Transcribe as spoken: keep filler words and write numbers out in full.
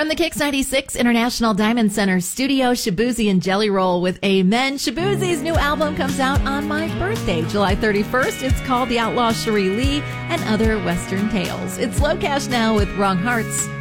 From the Kicks ninety-six International Diamond Center studio, Shaboozey and Jelly Roll with Amen. Shaboozey's new album comes out on my birthday, July thirty-first. It's called The Outlaw Cherie Lee and Other Western Tales. It's Low Cash now with Wrong Hearts.